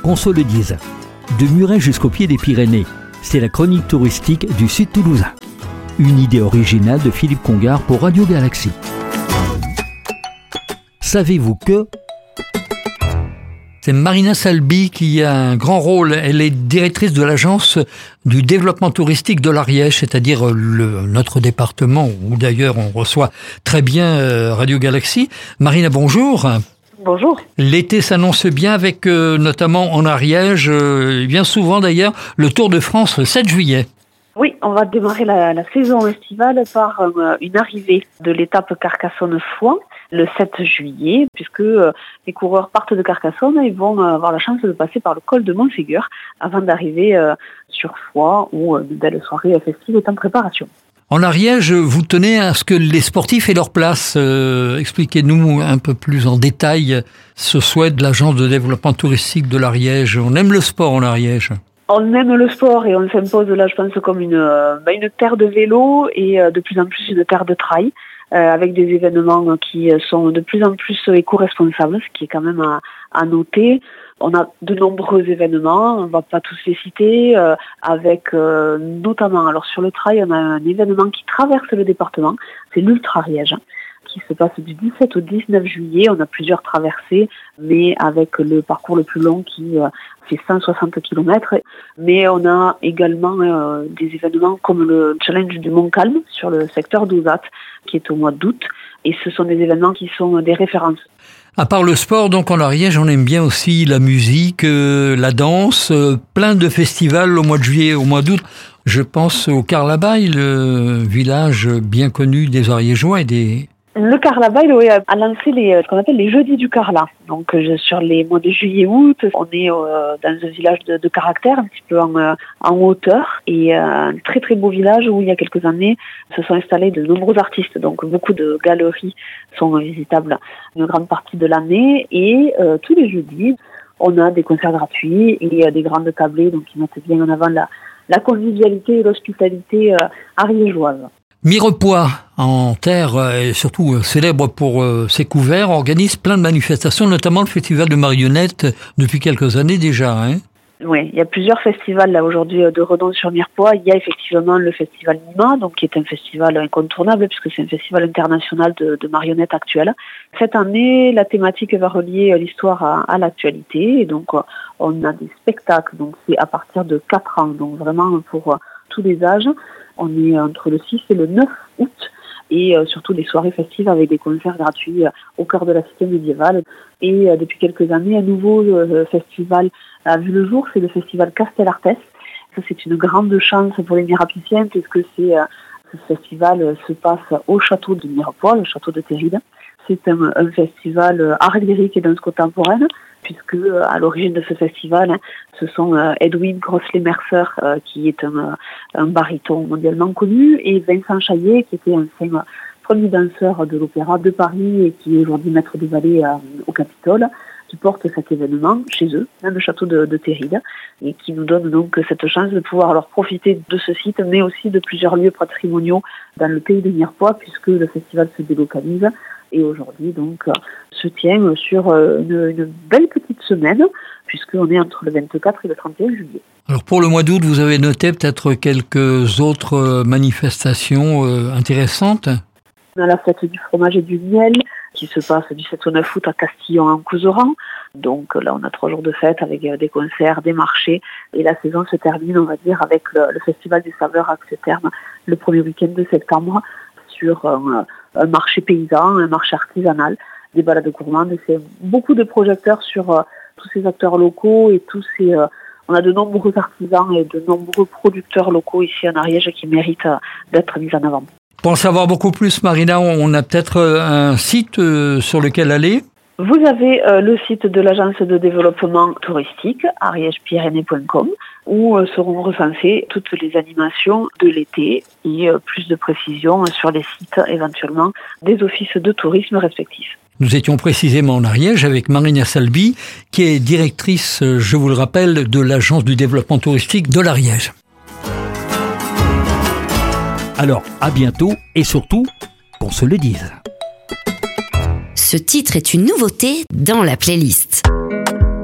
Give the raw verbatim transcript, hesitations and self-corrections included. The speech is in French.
qu'on se le dise. De Muret jusqu'au pied des Pyrénées, c'est la chronique touristique du Sud toulousain. Une idée originale de Philippe Congar pour Radio Galaxie. Savez-vous que... C'est Marina Salby qui a un grand rôle. Elle est directrice de l'agence du développement touristique de l'Ariège, c'est-à-dire le, notre département où d'ailleurs on reçoit très bien Radio Galaxie. Marina, bonjour. Bonjour. L'été s'annonce bien avec euh, notamment en Ariège, euh, bien souvent d'ailleurs, le Tour de France le sept juillet. Oui, on va démarrer la, la saison estivale par euh, une arrivée de l'étape Carcassonne-Foix le sept juillet, puisque euh, les coureurs partent de Carcassonne et vont euh, avoir la chance de passer par le col de Montségur avant d'arriver euh, sur Foix où euh, de belles soirées festives est en préparation. En Ariège, vous tenez à ce que les sportifs aient leur place. Euh, expliquez-nous un peu plus en détail ce souhait de l'agence de développement touristique de l'Ariège. On aime le sport en Ariège. On aime le sport et on s'impose là, je pense, comme une, euh, une terre de vélo et euh, de plus en plus une terre de trail, euh, avec des événements qui sont de plus en plus éco-responsables, ce qui est quand même à, à noter. On a de nombreux événements, on ne va pas tous les citer, euh, avec euh, notamment, alors sur le trail, on a un événement qui traverse le département, c'est l'Ultra Ariège, qui se passe du dix-sept au dix-neuf juillet. On a plusieurs traversées, mais avec le parcours le plus long qui euh, fait cent soixante kilomètres. Mais on a également euh, des événements comme le challenge du Mont Calme sur le secteur d'Ouzat, qui est au mois d'août. Et ce sont des événements qui sont des références. À part le sport, donc en Ariège, on aime bien aussi la musique, euh, la danse, euh, plein de festivals au mois de juillet, au mois d'août. Je pense au Carlabail, le village bien connu des Ariégeois et des... Le Carlabail oui, a lancé les, ce qu'on appelle les jeudis du Carla. Donc euh, sur les mois de juillet-août, on est euh, dans un village de, de caractère, un petit peu en, euh, en hauteur, et euh, un très très beau village où il y a quelques années se sont installés de nombreux artistes. Donc beaucoup de galeries sont visitables une grande partie de l'année, et euh, tous les jeudis, on a des concerts gratuits et euh, des grandes tablées donc qui mettent bien en avant la, la convivialité et l'hospitalité euh, ariégeoise. Mirepoix, en terre, et surtout célèbre pour ses couverts, organise plein de manifestations, notamment le festival de marionnettes depuis quelques années déjà. Hein. Oui, il y a plusieurs festivals là aujourd'hui de renom sur Mirepoix. Il y a effectivement le festival Nima, donc qui est un festival incontournable puisque c'est un festival international de, de marionnettes actuelles. Cette année, la thématique va relier l'histoire à, à l'actualité, et donc on a des spectacles. Donc c'est à partir de quatre ans, donc vraiment pour tous les âges. On est entre le six et le neuf août, et euh, surtout des soirées festives avec des concerts gratuits euh, au cœur de la cité médiévale. Et euh, depuis quelques années, un nouveau euh, festival a vu le jour, c'est le festival Castellartes. Ça, c'est une grande chance pour les Mirapiciens puisque c'est, euh, ce festival euh, se passe au château de Mirepoix, le château de Téride. C'est un, un festival euh, art lyrique et danse contemporaine, puisque euh, à l'origine de ce festival, hein, ce sont euh, Edwin Crossley-Mercer, euh, qui est un, euh, un baryton mondialement connu, et Vincent Chaillet, qui était un euh, premier danseur de l'opéra de Paris et qui est aujourd'hui maître de ballet euh, au Capitole, qui porte cet événement chez eux, dans le château de, de Téride, et qui nous donne donc cette chance de pouvoir alors profiter de ce site, mais aussi de plusieurs lieux patrimoniaux dans le pays de Mirepoix, puisque le festival se délocalise. Et aujourd'hui, donc, se tient sur une, une belle petite semaine, puisqu'on est entre le vingt-quatre et le trente et un juillet. Alors pour le mois d'août, vous avez noté peut-être quelques autres manifestations euh, intéressantes. On a la fête du fromage et du miel, qui se passe du sept au neuf août à Castillon-en-Couseran. Donc là, on a trois jours de fête avec des concerts, des marchés. Et la saison se termine, on va dire, avec le, le Festival des Saveurs à ce terme, le premier week-end de septembre, sur un, un marché paysan, un marché artisanal, des balades gourmandes. C'est beaucoup de projecteurs sur euh, tous ces acteurs locaux et tous ces... Euh, on a de nombreux artisans et de nombreux producteurs locaux ici en Ariège qui méritent euh, d'être mis en avant. Pour en savoir beaucoup plus, Marina, on a peut-être un site euh, sur lequel aller. Vous avez euh, le site de l'agence de développement touristique, ariège pyrénées point com, où euh, seront recensées toutes les animations de l'été et euh, plus de précisions sur les sites éventuellement des offices de tourisme respectifs. Nous étions précisément en Ariège avec Marina Salby, qui est directrice, je vous le rappelle, de l'agence du développement touristique de l'Ariège. Alors, à bientôt et surtout, qu'on se le dise. Ce titre est une nouveauté dans la playlist.